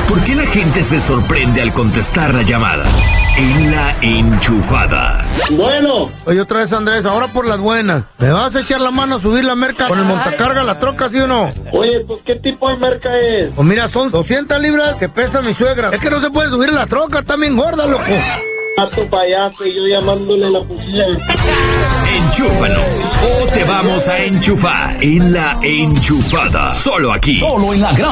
¿Por qué la gente se sorprende al contestar la llamada? En La Enchufada. Bueno. Oye, otra vez, Andrés, ahora por las buenas. ¿Me vas a echar la mano a subir la merca con el montacarga, la troca, sí o no? Oye, pues, ¿qué tipo de merca es? Pues mira, son 200 libras que pesa mi suegra. Es que no se puede subir la troca, está bien gorda, loco. A tu payaso y yo llamándole a la policía. Enchúfanos o te vamos a enchufar en La Enchufada. Solo aquí. Solo en la gran